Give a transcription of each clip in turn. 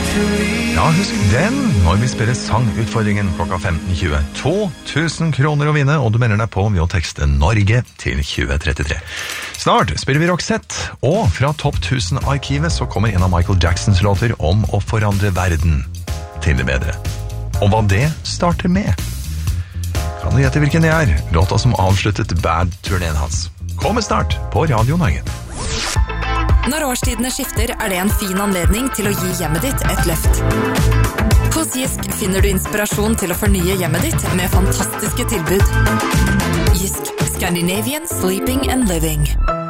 Ja, husk den når vi spiller sangutfordringen klokka 15.20. 2000 kroner å vinne, og du melder deg på ved å tekste Norge til 2033. Snart spiller vi Roxette, og fra Topp 1000-arkivet så kommer en av Michael Jacksons låter om å forandre verden til det bedre. Og hva det starter med. Kan du gjette hvilken det er? Låta som avsluttet Bad-turneen hans. Kommer snart på Radio Norge. Når årstidene skifter, er det en fin anledning til å gi hjemmet ditt et løft. Hos Jysk finner du inspirasjon til å fornye hjemmet ditt med fantastiske tilbud. Jysk, Scandinavian Sleeping and Living.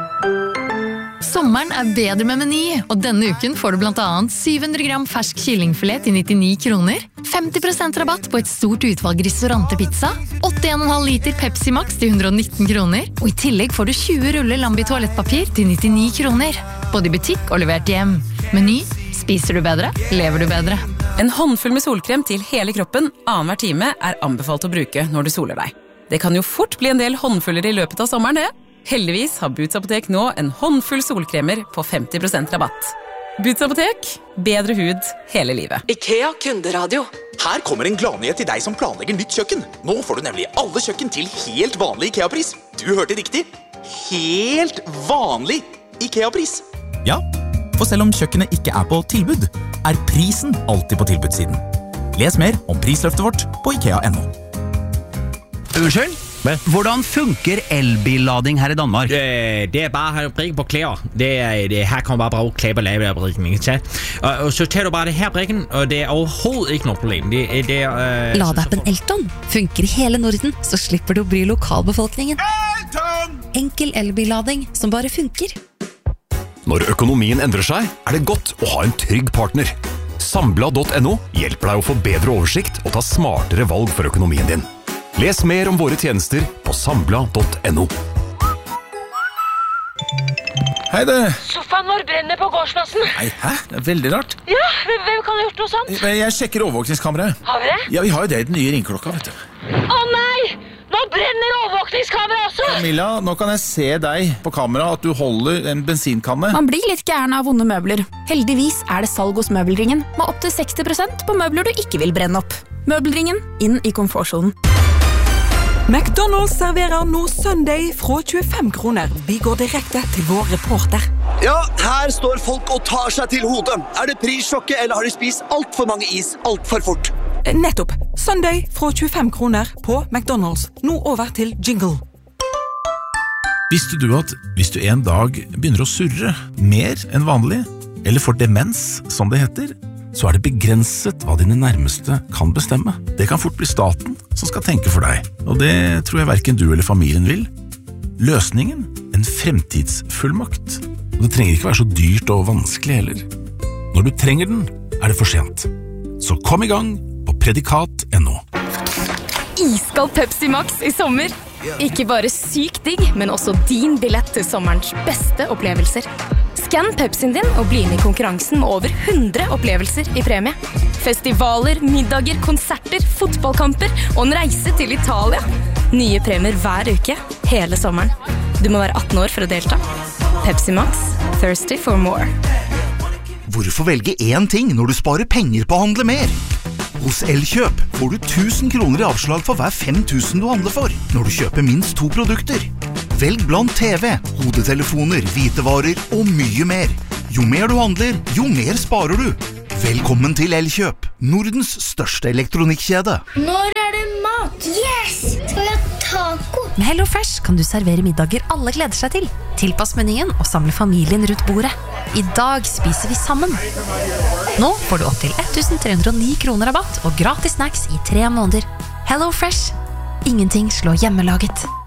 Sommeren er bedre med Meny, og denne uken får du blant annet 700 gram fersk kyllingfilet til 99 kroner, 50% rabatt på et stort utvalg ristorantepizza, 8,5 liter Pepsi Max til 119 kroner, og i tillegg får du 20 ruller Lambi toalettpapir til 99 kroner, både i butikk og levert hjem. Meny, spiser du bedre, lever du bedre. En håndfull med solkrem til hele kroppen, annenhver time, er anbefalt å bruke når du soler deg. Det kan jo fort bli en del håndfuller i løpet av sommeren, det. Heldigvis har Boots Apotek nå en håndfull solkremer på 50% rabatt. Boots Apotek, bedre hud hele livet. IKEA kunderadio. Her kommer en gladnyhet til deg som planlegger nytt kjøkken. Nå får du nemlig alle kjøkken til helt vanlig IKEA-pris. Du hørte riktig. Helt vanlig IKEA-pris. Ja, for selv om kjøkkenet ikke er på tilbud, er prisen alltid på tilbudssiden. Les mer om prisløftet vårt på IKEA.no. Unnskyld? Hvordan funker elbillading her i Danmark? Det er bare å brikke på klær. Her kan man bare bruke klær på lavebrikken. Og så tar du bare det her brikken, og det er overhovedet ikke noe problem. Ladappen Elton funker i hele Norden, så slipper du å bry lokalbefolkningen. Enkel elbillading som bare funker. Når økonomien endrer seg, er det godt å ha en trygg partner. Sambla.no hjelper deg å få bedre oversikt og ta smartere valg for økonomien din. Les mer om våre tjenester på sambla.no. Hei det! Sofaen vår brenner på gårdsplassen. Nei, hæ? Det er veldig rart. Ja, hvem kan ha gjort noe sånt? Jeg sjekker overvåkningskameraet. Har vi det? Ja, vi har jo det i den nye ringklokka, vet du. Å nei! Nå brenner overvåkningskameraet også! Camilla, nå kan jeg se deg på kamera at du holder en bensinkanne. Man blir litt gæren av vonde møbler. Heldigvis er det salg hos Møbelringen, med opp til 60% på møbler du ikke vil brenne opp. Møbelringen, inn i komfortsonen. McDonald's serverer nå Sunday fra 25 kroner. Vi går direkte til vår reporter. Ja, her står folk og tar seg til hodet. Er det prissjokket, eller har de spist alt for mange is, alt for fort? Nettopp. Sunday fra 25 kroner på McDonald's. Nå over til jingle. Visste du at hvis du en dag begynner å surre mer enn vanlig, eller får demens, som det heter, så er det begrenset hva dine nærmeste kan bestemme. Det kan fort bli staten som skal tenke for deg, og det tror jeg hverken du eller familien vil. Løsningen? En fremtidsfullmakt. Og det trenger ikke være så dyrt og vanskelig heller. Når du trenger den, er det for sent. Så kom i gang på predikat.no. Iskald Pepsi Max i sommer. Ikke bare sykt digg, men også din billett til sommerens beste opplevelser. Skann Pepsien din og bli med i konkurransen med over 100 opplevelser i premie. Festivaler, middager, konserter, fotballkamper og en reise til Italia. Nye premier hver uke, hele sommeren. Du må være 18 år for å delta. Pepsi Max, thirsty for more. Hvorfor velge én ting når du sparer penger på å handle mer? Hos Elkjøp får du 1000 kroner i avslag for hver 5000 du handler for, når du kjøper minst 2 produkter. Velg blant TV, hodetelefoner, hvitevarer og mye mer. Jo mer du handler, jo mer sparer du. Velkommen til Elkjøp, Nordens største elektronikkjede. Når er det mat? Yes! Skal vi ha taco? Med HelloFresh kan du servere middager alle gleder seg til. Tilpass menyen og samle familien rundt bordet. I dag spiser vi sammen. Nå får du opp til 1309 kroner rabatt og gratis snacks i 3 måneder. HelloFresh. Ingenting slår hjemmelaget.